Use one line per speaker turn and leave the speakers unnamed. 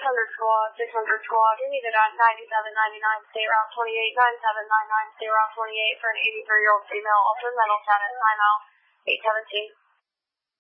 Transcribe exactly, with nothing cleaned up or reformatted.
hundred squad, six hundred squad, you needed at ninety-seven ninety-nine, state route twenty-eight, ninety-seven ninety-nine, state route twenty-eight for an eighty-three-year-old female, ultra mental status, timeout, eight seventeen.